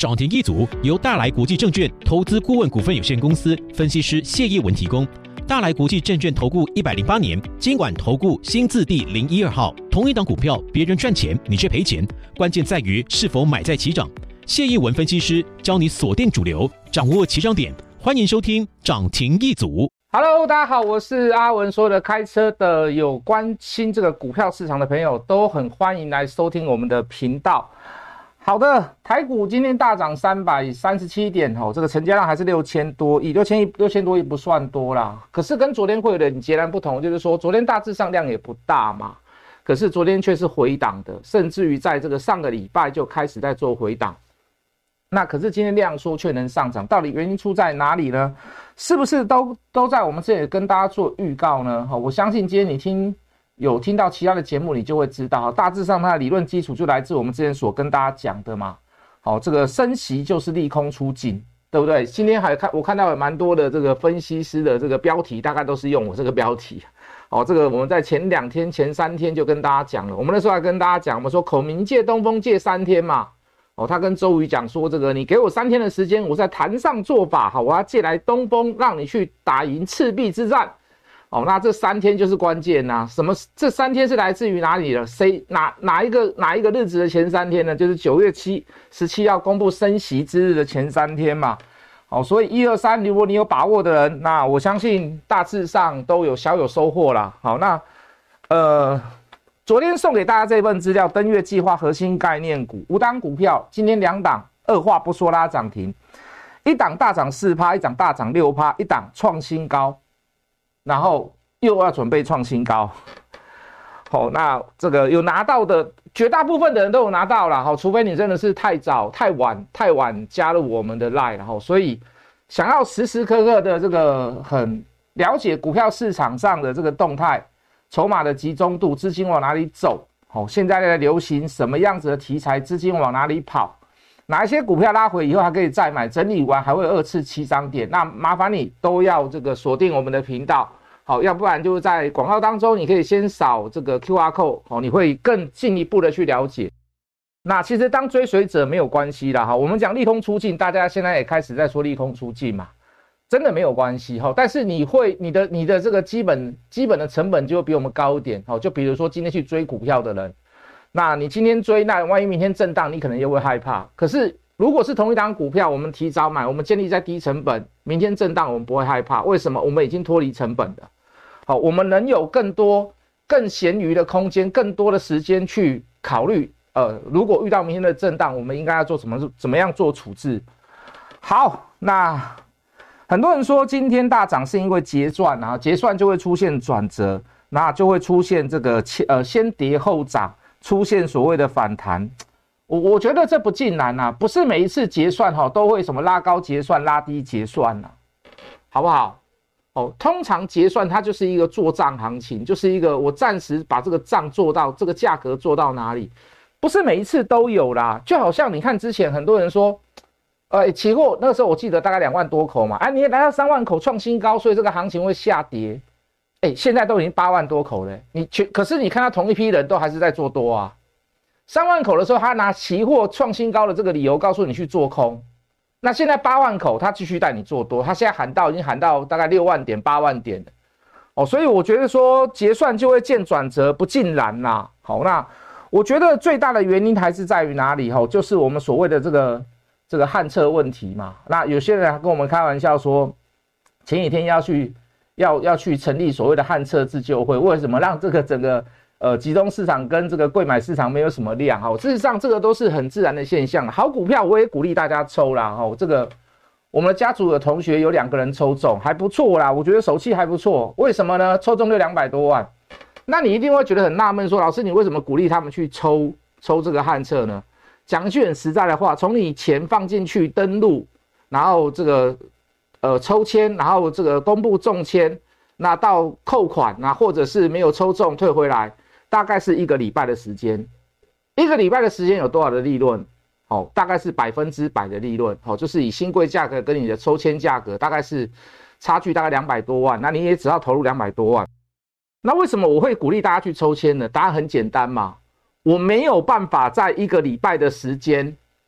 涨停一族由大来国际证券投资顾问股份有限公司分析师谢业文提供。大来国际证券投顾108年金管投顾新字第012号。同一档股票，别人赚钱，你却赔钱，关键在于是否买在起涨。谢业文分析师教你锁定主流，掌握起涨点。欢迎收听涨停一族。 Hello， 大家好，我是阿文。所有的开车的有关心这个股票市场的朋友，都很欢迎来收听我们的频道。好的，台股今天大涨337点，这个成交量还是6000多亿，6000多亿不算多啦。可是跟昨天会有点截然不同，就是说昨天大致上量也不大嘛，可是昨天却是回档的，甚至于在这个上个礼拜就开始在做回档。那可是今天量缩却能上涨，到底原因出在哪里呢？是不是都在我们这里跟大家做预告呢？我相信今天你有听到其他的节目，你就会知道，大致上它的理论基础就来自我们之前所跟大家讲的嘛。这个升息就是利空出尽，对不对？今天我看到有蛮多的这个分析师的这个标题，大概都是用我这个标题。这个我们在前2天、前3天就跟大家讲了，我们那时候还跟大家讲，我们说孔明借东风借3天嘛。他跟周瑜讲说，这个你给我3天的时间，我在坛上做法，我要借来东风，让你去打赢赤壁之战。那这3天就是关键呐。这3天是来自于哪里了？哪一个日子的前3天呢？就是9月17要公布升息之日的前3天嘛。所以1、2、3，如果你有把握的人，那我相信大致上都有小有收获啦。好，那昨天送给大家这份资料，登月计划核心概念股5档股票，今天2档二话不说拉涨停，一档大涨 4%， 一档大涨 6%， 一档创新高，然后又要准备创新高。那这个有拿到的，绝大部分的人都有拿到啦，除非你真的是太早太晚加入我们的 LINE， 所以想要时时刻刻的这个很了解股票市场上的这个动态，筹码的集中度，资金往哪里走，现在的流行什么样子的题材，资金往哪里跑，哪一些股票拉回以后还可以再买，整理完还会有2次7张点，那麻烦你都要这个锁定我们的频道，要不然就是在广告当中你可以先扫这个 QR code， 你会更进一步的去了解。那其实当追随者没有关系啦，我们讲利空出尽，大家现在也开始在说利空出尽嘛，真的没有关系，但是你的这个基本的成本就会比我们高一点，就比如说今天去追股票的人，那你今天追，那万一明天震荡，你可能又会害怕。可是如果是同一档股票，我们提早买，我们建立在低成本，明天震荡我们不会害怕，为什么？我们已经脱离成本了，我们能有更闲余的空间，更多的时间去考虑，如果遇到明天的震荡，我们应该要做怎么样做处置。好，那很多人说今天大涨是因为结算啊，结算就会出现转折，那就会出现这个先跌后涨，出现所谓的反弹。我觉得这不尽然啊，不是每一次结算都会什么拉高结算、拉低结算啊，好不好？通常结算它就是一个做账行情，就是一个我暂时把这个账做到这个价格做到哪里，不是每一次都有啦。就好像你看之前很多人说。期货那个时候我记得大概2万多口嘛，你也来到3万口创新高，所以这个行情会下跌。现在都已经8万多口了，可是你看到同一批人都还是在做多啊。3万口的时候，他拿期货创新高的这个理由告诉你去做空，那现在8万口，他继续带你做多，他现在已经喊到大概6万点、8万点了。所以我觉得说结算就会见转折，不尽然啦。好，那我觉得最大的原因还是在于哪里？就是我们所谓的这个汉测问题嘛，那有些人还跟我们开玩笑说，前几天要去成立所谓的汉测自救会，为什么让这个整个集中市场跟这个柜买市场没有什么量？事实上这个都是很自然的现象。好股票我也鼓励大家抽啦，这个我们的家族的同学有2个人抽中，还不错啦，我觉得手气还不错。为什么呢？抽中就200多万。那你一定会觉得很纳闷，说老师你为什么鼓励他们去抽这个汉测呢？讲一句很实在的话，从你钱放进去登录，然后这个抽签，然后这个公布中签，那到扣款，那或者是没有抽中退回来，大概是1个礼拜的时间。1个礼拜的时间有多少的利润？大概是100%的利润，就是以新贵价格跟你的抽签价格大概是差距大概200多万，那你也只要投入200多万。那为什么我会鼓励大家去抽签呢？答案很简单嘛，我没有办法在1个礼拜的时间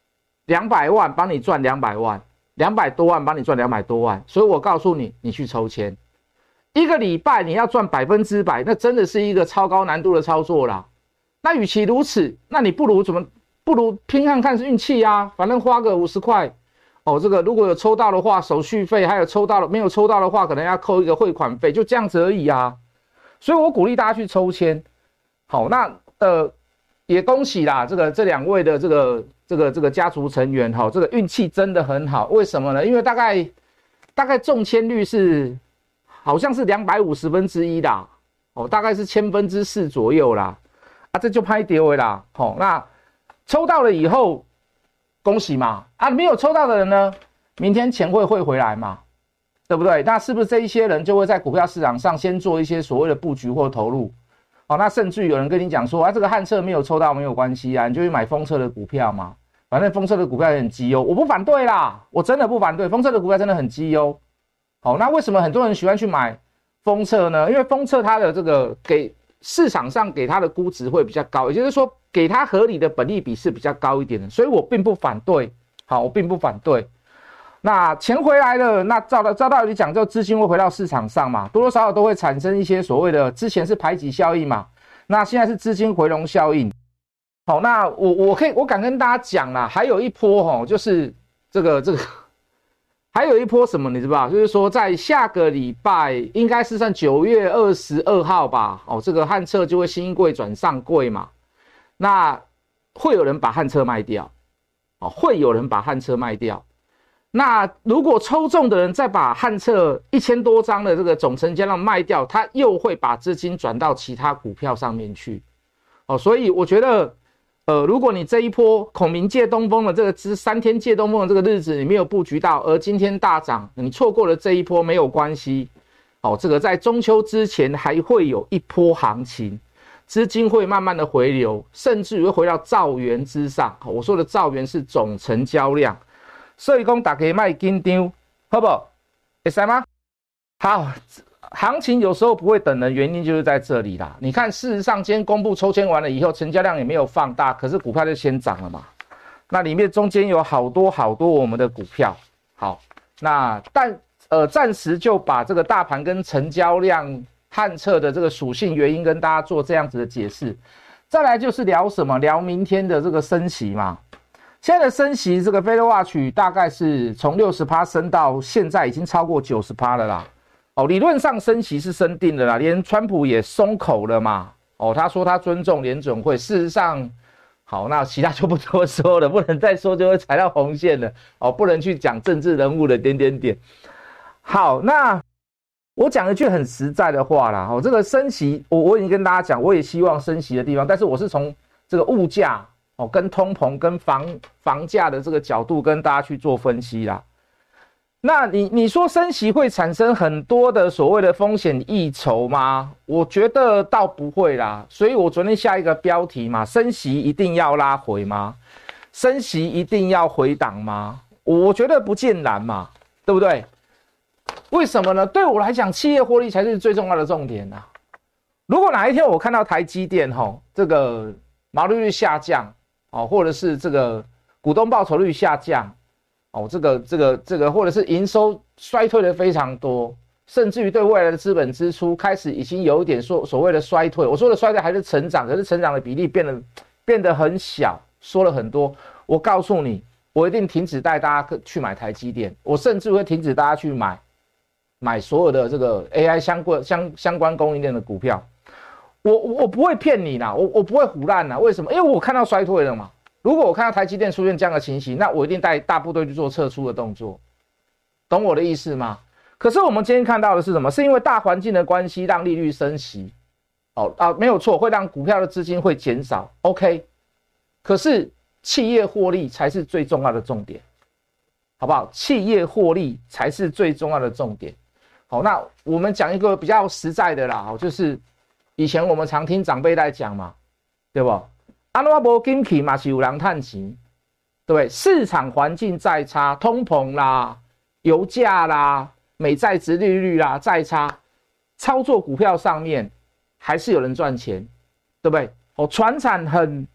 200万帮你赚200万，200多万帮你赚200多万，所以我告诉你，你去抽签，一个礼拜你要赚100%，那真的是一个超高难度的操作啦。那与其如此，那你不如拼看看是运气啊，反正花个50块。哦，这个如果有抽到的话，手续费还有抽到了没有抽到的话，可能要扣一个汇款费，就这样子而已啊。所以我鼓励大家去抽签。好，那也恭喜啦，这两位的这个家族成员，哈，这个运气真的很好。为什么呢？因为大概中签率是好像是250%啦，哦，大概是4%左右啦。啊，这就拍丢了啦。好，那抽到了以后。恭喜嘛！啊，没有抽到的人呢，明天钱会汇回来嘛，对不对？那是不是这一些人就会在股票市场上先做一些所谓的布局或投入？哦，那甚至于有人跟你讲说啊，这个汉测没有抽到没有关系啊，你就去买封测的股票嘛，反正封测的股票也很绩优，我不反对啦，我真的不反对，封测的股票真的很绩优。好，那为什么很多人喜欢去买封测呢？因为封测它的这个给市场上给它的估值会比较高，也就是说。给它合理的本益比是比较高一点的，所以我并不反对。好，我并不反对。那钱回来了，那照道理讲，就资金会回到市场上嘛，多多少少都会产生一些所谓的之前是排挤效应嘛，那现在是资金回笼效应。好，那我敢跟大家讲啦，还有一波就是这个还有一波什么你知道吧？就是说在下个礼拜应该是算9月22号吧，这个汉测就会新柜转上柜嘛。那会有人把汉测卖掉，会有人把汉测卖掉。那如果抽中的人再把汉测1000多张的这个总成交量卖掉，他又会把资金转到其他股票上面去。所以我觉得，如果你这一波孔明借东风的这个3天借东风的这个日子你没有布局到，而今天大涨，你错过了这一波没有关系。这个在中秋之前还会有一波行情。资金会慢慢的回流，甚至于会回到兆元之上。我说的兆元是总成交量，所以说大家卖紧张，好不好？可以吗？好，行情有时候不会等人，原因就是在这里啦。你看，事实上今天公布抽签完了以后，成交量也没有放大，可是股票就先涨了嘛。那里面中间有好多我们的股票。好，那暂时就把这个大盘跟成交量。汉测的这个属性原因跟大家做这样子的解释，再来就是聊什么？聊明天的这个升息嘛。现在的升息，这个 Fed Watch 大概是从60%升到现在已经超过90%了啦。理论上升息是升定了啦，连川普也松口了嘛。他说他尊重联准会，事实上，好，那其他就不多说了，不能再说就会踩到红线了。不能去讲政治人物的点。好，那。我讲一句很实在的话啦，这个升息，我已经跟大家讲，我也希望升息的地方，但是我是从这个物价跟通膨跟房价的这个角度跟大家去做分析啦。那你说升息会产生很多的所谓的风险溢酬吗？我觉得倒不会啦。所以我昨天下一个标题嘛，升息一定要拉回吗？升息一定要回档吗？我觉得不尽然嘛，对不对？为什么呢？对我来讲，企业获利才是最重要的重点啊。如果哪一天我看到台积电这个毛利率下降或者是这个股东报酬率下降这个或者是营收衰退的非常多，甚至于对未来的资本支出开始已经有一点所谓的衰退。我说的衰退还是成长，可是成长的比例变得很小，说了很多。我告诉你，我一定停止带大家去买台积电，我甚至会停止大家去买所有的这个 AI 相关供应链的股票。我不会骗你啦，我不会唬烂啦。为什么？因为我看到衰退了嘛。如果我看到台积电出现这样的情形，那我一定带大部队去做撤出的动作，懂我的意思吗？可是我们今天看到的是什么？是因为大环境的关系让利率升息，没有错，会让股票的资金会减少 ，OK。可是企业获利才是最重要的重点，好不好？企业获利才是最重要的重点。好，那我们讲一个比较实在的啦，就是以前我们常听长辈在讲嘛，对不？啊，那无景气嘛是有人赚钱，对不对？市场环境再差，通膨啦、油价啦、美债殖利率啦再差，操作股票上面还是有人赚钱，对不对？传产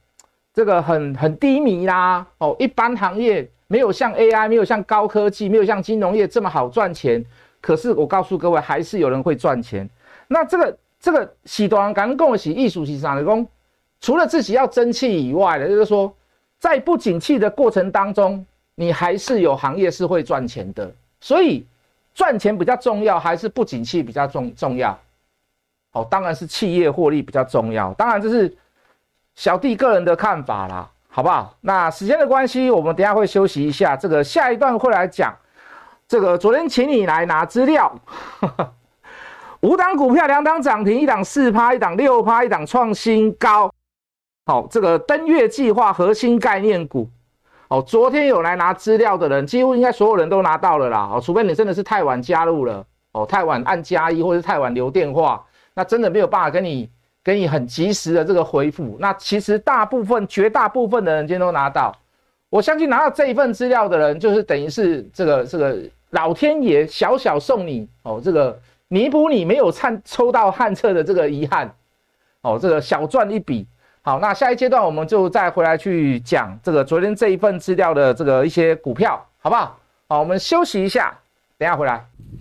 这个很低迷啦，哦，一般行业没有像 AI， 没有像高科技，没有像金融业这么好赚钱。可是我告诉各位，还是有人会赚钱。那这个喜多人刚跟我洗艺术是啥的工，除了自己要争气以外的，就是说，在不景气的过程当中，你还是有行业是会赚钱的。所以赚钱比较重要，还是不景气比较重要？哦，当然是企业获利比较重要。当然这是小弟个人的看法啦，好不好？那时间的关系，我们等一下会休息一下。这个下一段会来讲。这个昨天请你来拿资料，5档股票2档涨停，1档4%，1档6%，1档创新高。好，这个登月计划核心概念股。哦，昨天有来拿资料的人，几乎应该所有人都拿到了啦。哦，除非你真的是太晚加入了，哦，太晚按+1或者是太晚留电话，那真的没有办法跟你很及时的这个回复。那其实绝大部分的人今天都拿到。我相信拿到这一份资料的人，就是等于是这个老天爷小小送你哦，这个弥补你没有抽到汉册的这个遗憾哦，这个小赚一笔。好，那下一阶段我们就再回来去讲这个昨天这一份资料的这个一些股票，好不好？好，我们休息一下，等一下回来。